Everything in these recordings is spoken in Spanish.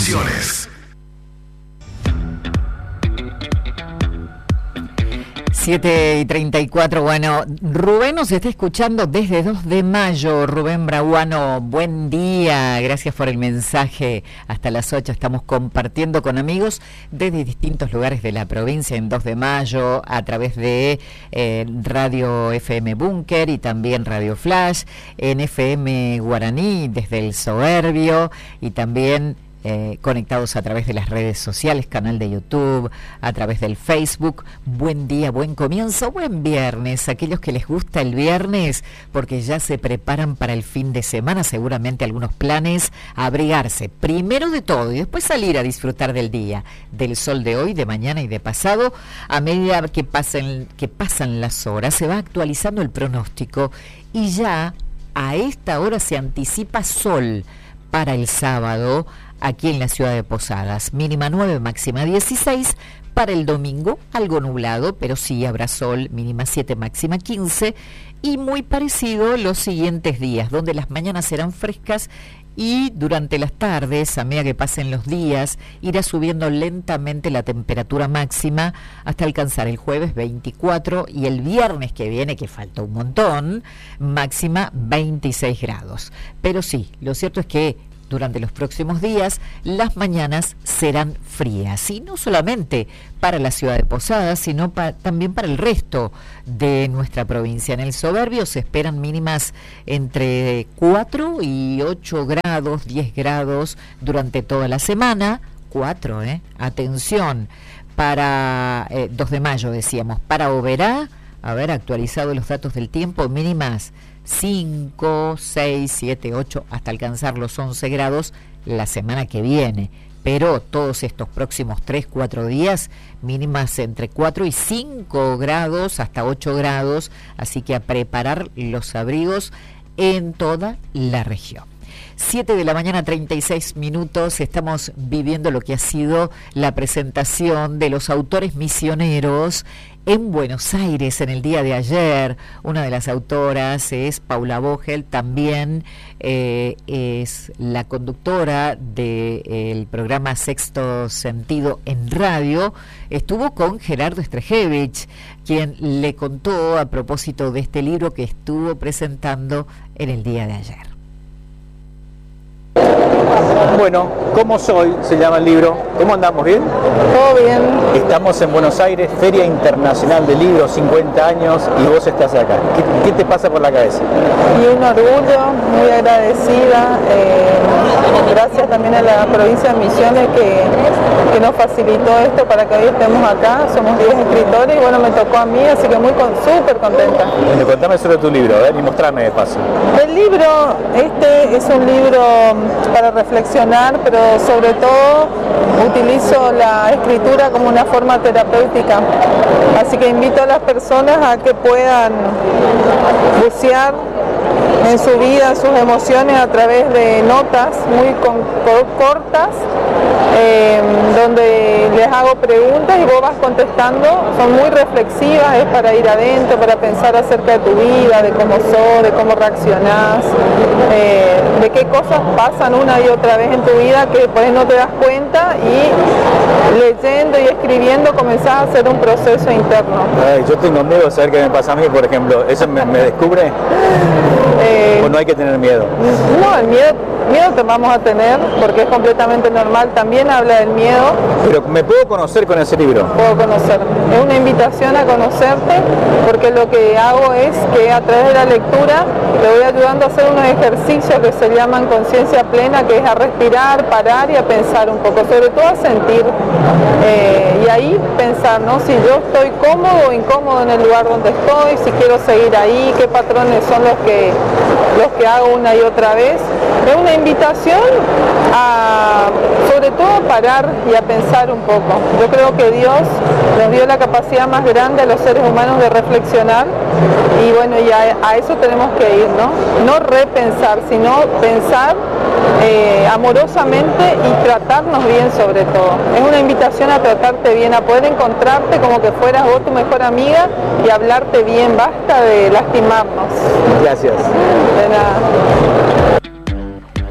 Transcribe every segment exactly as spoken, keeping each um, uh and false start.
Emisiones. siete y treinta y cuatro, bueno, Rubén nos está escuchando desde dos de mayo, Rubén Braguano, buen día, gracias por el mensaje, hasta las ocho estamos compartiendo con amigos desde distintos lugares de la provincia en dos de mayo, a través de eh, Radio F M Búnker y también Radio Flash, en F M Guaraní desde el Soberbio y también Eh, conectados a través de las redes sociales, canal de YouTube, a través del Facebook. Buen día, buen comienzo, buen viernes. Aquellos que les gusta el viernes porque ya se preparan para el fin de semana, seguramente algunos planes, abrigarse primero de todo y después salir a disfrutar del día, del sol de hoy, de mañana y de pasado. A medida que pasen, que pasan las horas se va actualizando el pronóstico y ya a esta hora se anticipa sol para el sábado aquí en la ciudad de Posadas, mínima nueve, máxima dieciséis, para el domingo algo nublado, pero sí habrá sol, mínima siete, máxima quince, y muy parecido los siguientes días, donde las mañanas serán frescas y durante las tardes, a medida que pasen los días, irá subiendo lentamente la temperatura máxima hasta alcanzar el jueves veinticuatro y el viernes que viene, que falta un montón, máxima veintiséis grados. Pero sí, lo cierto es que durante los próximos días, las mañanas serán frías, y no solamente para la ciudad de Posadas, sino pa- también para el resto de nuestra provincia. En el Soberbio se esperan mínimas entre cuatro y ocho grados, diez grados durante toda la semana. cuatro, ¿eh? Atención, para eh, dos de mayo decíamos, para Oberá, a ver, actualizado los datos del tiempo, mínimas cinco, seis, siete, ocho, hasta alcanzar los once grados la semana que viene. Pero todos estos próximos tres, cuatro días, mínimas entre cuatro y cinco grados, hasta ocho grados, así que a preparar los abrigos en toda la región. siete de la mañana, treinta y seis minutos, estamos viviendo lo que ha sido la presentación de los autores misioneros en Buenos Aires en el día de ayer. Una de las autoras es Paula Vogel, también eh, es la conductora del programa Sexto Sentido en radio. Estuvo con Gerardo Strejevich, quien le contó a propósito de este libro que estuvo presentando en el día de ayer. Bueno, ¿cómo soy? Se llama el libro. ¿Cómo andamos? ¿Bien? Todo bien. Estamos en Buenos Aires, Feria Internacional del Libro, cincuenta años, y vos estás acá. ¿Qué, qué te pasa por la cabeza? Y un orgullo, muy agradecida. Eh, gracias también a la provincia de Misiones que, que nos facilitó esto para que hoy estemos acá. Somos diez escritores y bueno, me tocó a mí, así que muy con, súper contenta. Bueno, contame sobre tu libro, a ver, y mostrame de paso. El libro, este es un libro para reflexionar, pero sobre todo utilizo la escritura como una forma terapéutica. Así que invito a las personas a que puedan bucear en su vida, en sus emociones a través de notas muy con, cortas, eh, donde les hago preguntas y vos vas contestando. Son muy reflexivas, es para ir adentro, para pensar acerca de tu vida, de cómo sos, de cómo reaccionás, eh, de qué cosas pasan una y otra vez en tu vida que después no te das cuenta, y leyendo y escribiendo comenzás a hacer un proceso interno. Ay, yo tengo miedo de saber qué me pasa a mí, por ejemplo. ¿Eso me, me descubre? Eh, ¿O no hay que tener miedo? No, el miedo, miedo te vamos a tener porque es completamente normal. También habla del miedo. Pero ¿me puedo conocer con ese libro? Puedo conocer. Es una invitación a conocerte, porque lo que hago es que a través de la lectura te voy ayudando a hacer unos ejercicios que se llaman conciencia plena, que es a respirar, parar y a pensar un poco, sobre todo a sentir. Eh, y ahí pensar, ¿no? Si yo estoy cómodo o incómodo en el lugar donde estoy, si quiero seguir ahí, qué patrones son los que, los que hago una y otra vez. Es una invitación a, sobre todo, a parar y a pensar un poco. Yo creo que Dios nos dio la capacidad más grande a los seres humanos de reflexionar, y bueno, y a, a eso tenemos que ir, ¿no? No repensar, sino pensar eh, amorosamente y tratarnos bien sobre todo. Es una invitación a tratarte bien, a poder encontrarte como que fueras vos tu mejor amiga y hablarte bien, basta de lastimarnos. Gracias. De nada.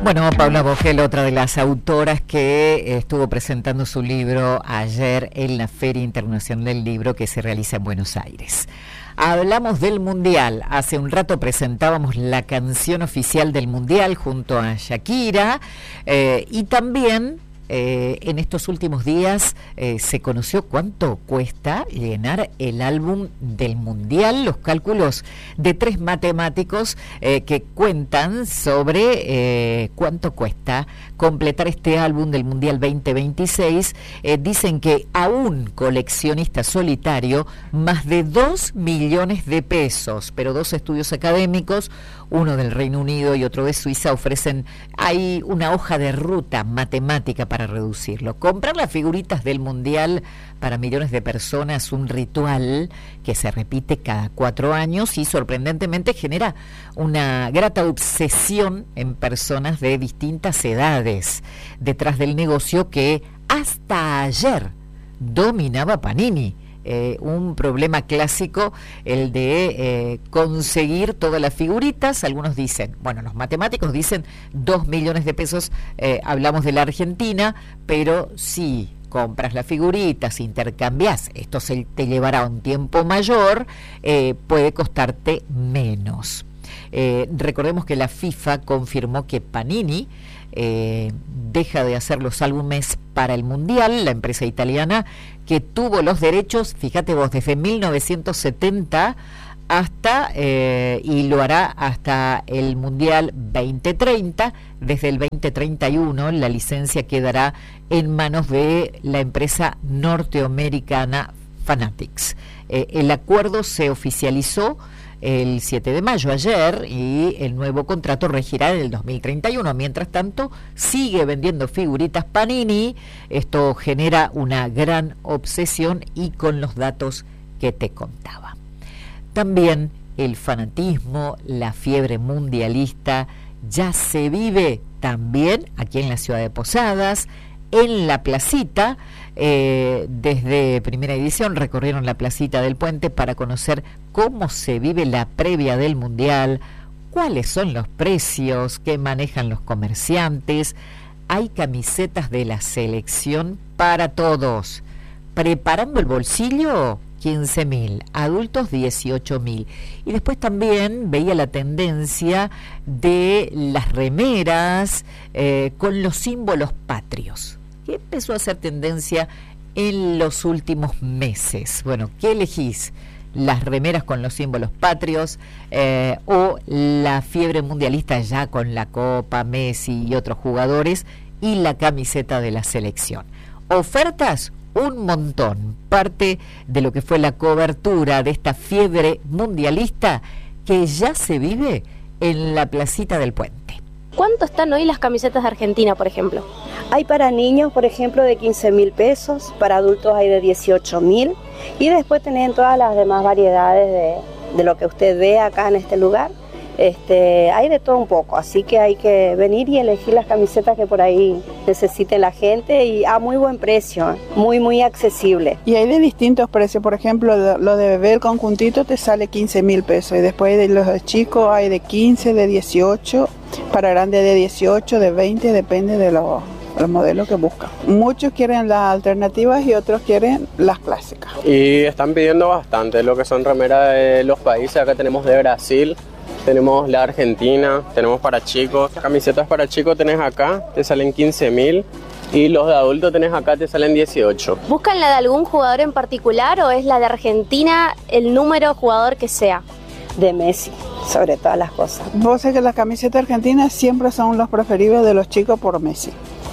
Bueno, Paula Vogel, otra de las autoras que estuvo presentando su libro ayer en la Feria Internacional del Libro que se realiza en Buenos Aires. Hablamos del Mundial. Hace un rato presentábamos la canción oficial del Mundial junto a Shakira eh, y también eh, en estos últimos días eh, se conoció cuánto cuesta llenar el álbum del Mundial. Los cálculos de tres matemáticos eh, que cuentan sobre eh, cuánto cuesta completar este álbum del Mundial veinte veintiséis, eh, dicen que a un coleccionista solitario más de dos millones de pesos, pero dos estudios académicos, uno del Reino Unido y otro de Suiza, ofrecen ahí una hoja de ruta matemática para reducirlo. Comprar las figuritas del Mundial para millones de personas, un ritual que se repite cada cuatro años y sorprendentemente genera una grata obsesión en personas de distintas edades, detrás del negocio que hasta ayer dominaba Panini. Eh, un problema clásico, el de eh, conseguir todas las figuritas. Algunos dicen, bueno, los matemáticos dicen dos millones de pesos, eh, hablamos de la Argentina, pero si compras las figuritas, intercambias, esto se te llevará un tiempo mayor, eh, puede costarte menos. Eh, recordemos que la FIFA confirmó que Panini eh, deja de hacer los álbumes para el Mundial, la empresa italiana que tuvo los derechos, fíjate vos, desde mil novecientos setenta hasta, eh, y lo hará hasta el Mundial veinte treinta. Desde el veinte treinta y uno la licencia quedará en manos de la empresa norteamericana Fanatics. Eh, el acuerdo se oficializó el siete de mayo, ayer, y el nuevo contrato regirá en el dos mil treinta y uno. Mientras tanto, sigue vendiendo figuritas Panini. Esto genera una gran obsesión y con los datos que te contaba. También el fanatismo, la fiebre mundialista, ya se vive también aquí en la ciudad de Posadas, en la placita. Eh, desde Primera Edición recorrieron la placita del Puente para conocer cómo se vive la previa del Mundial, cuáles son los precios que manejan los comerciantes. Hay camisetas de la selección para todos. Preparando el bolsillo, quince mil, adultos dieciocho mil. Y después también veía la tendencia de las remeras eh, con los símbolos patrios, que empezó a ser tendencia en los últimos meses. Bueno, ¿qué elegís? Las remeras con los símbolos patrios eh, o la fiebre mundialista ya con la Copa, Messi y otros jugadores y la camiseta de la selección. Ofertas, un montón. Parte de lo que fue la cobertura de esta fiebre mundialista que ya se vive en la placita del Puente. ¿Cuánto están hoy las camisetas de Argentina, por ejemplo? Hay para niños, por ejemplo, de quince mil pesos, para adultos hay de dieciocho mil y después tienen todas las demás variedades de, de lo que usted ve acá en este lugar. Este, hay de todo un poco, así que hay que venir y elegir las camisetas que por ahí necesite la gente y a muy buen precio, muy muy accesible. Y hay de distintos precios, por ejemplo, lo de bebé, el conjuntito te sale quince mil pesos y después de los de chicos hay de quince, de dieciocho, para grandes de dieciocho, de veinte, depende de los, los modelos que buscan. Muchos quieren las alternativas y otros quieren las clásicas. Y están pidiendo bastante lo que son remeras de los países. Acá tenemos de Brasil, tenemos la Argentina, tenemos para chicos, camisetas para chicos tenés acá, te salen quince mil y los de adultos tenés acá, te salen dieciocho. ¿Buscan la de algún jugador en particular o es la de Argentina el número de jugador que sea? De Messi, sobre todas las cosas. Vos sabés que las camisetas argentinas siempre son los preferidos de los chicos por Messi,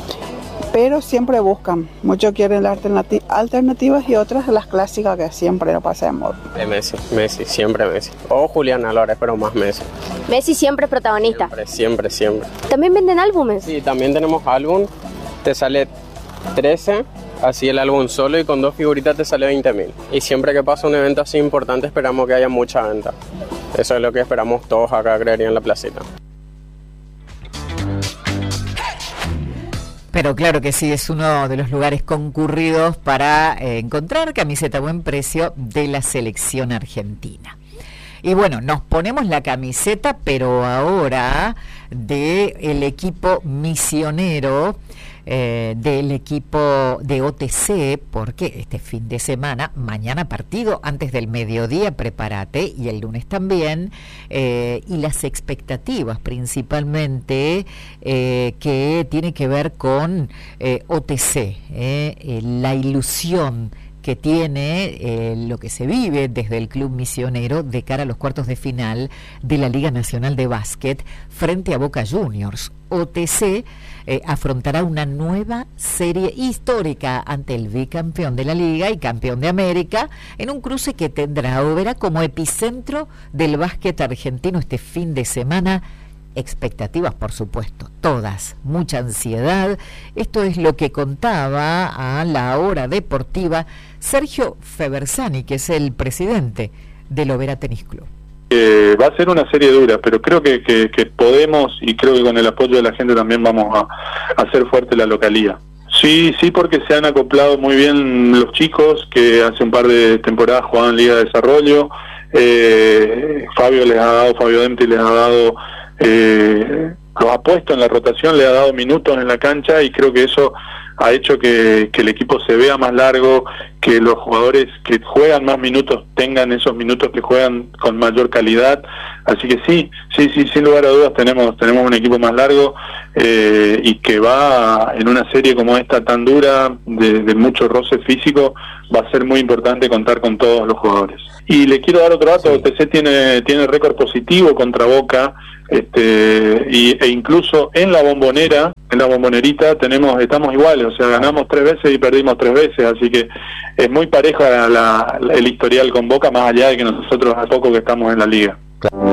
pero siempre buscan, muchos quieren las alternati- alternativas y otras las clásicas que siempre no pasa de moda. De Messi, Messi, siempre Messi. O Julián Álvarez, pero más Messi. Messi siempre es protagonista. Siempre, siempre, siempre. ¿También venden álbumes? Sí, también tenemos álbum, te sale trece, así el álbum solo y con dos figuritas te sale veinte mil. Y siempre que pasa un evento así importante esperamos que haya mucha venta. Eso es lo que esperamos todos acá, creería, en la placita. Pero claro que sí, es uno de los lugares concurridos para eh, encontrar camiseta a buen precio de la selección argentina. Y bueno, nos ponemos la camiseta, pero ahora de el equipo misionero, eh, del equipo de O T C, porque este fin de semana, mañana partido, antes del mediodía, prepárate, y el lunes también, eh, y las expectativas principalmente eh, que tiene que ver con eh, O T C, eh, eh, la ilusión que tiene eh, lo que se vive desde el Club Misionero de cara a los cuartos de final de la Liga Nacional de Básquet frente a Boca Juniors. O T C eh, afrontará una nueva serie histórica ante el bicampeón de la Liga y campeón de América en un cruce que tendrá o verá como epicentro del básquet argentino este fin de semana. Expectativas, por supuesto, todas, mucha ansiedad. Esto es lo que contaba a La Hora Deportiva Sergio Febersani, que es el presidente del Lovera Tenis Club. Eh, va a ser una serie dura, pero creo que, que, que podemos, y creo que con el apoyo de la gente también vamos a, a hacer fuerte la localía. Sí, sí, porque se han acoplado muy bien los chicos que hace un par de temporadas jugaban Liga de Desarrollo. Eh, Fabio les ha dado, Fabio Dempti les ha dado Eh, los ha puesto en la rotación, le ha dado minutos en la cancha, y creo que eso ha hecho que, que el equipo se vea más largo, que los jugadores que juegan más minutos tengan esos minutos que juegan con mayor calidad. Así que sí, sí, sí, sin lugar a dudas tenemos tenemos un equipo más largo eh, y que va en una serie como esta tan dura, de, de mucho roce físico, va a ser muy importante contar con todos los jugadores. Y le quiero dar otro dato, sí. O T C tiene, tiene récord positivo contra Boca, este y, e incluso en la Bombonera, en la Bombonerita tenemos estamos iguales, o sea, ganamos tres veces y perdimos tres veces, así que es muy pareja la, la, el historial con Boca, más allá de que nosotros a poco que estamos en la liga. Claro.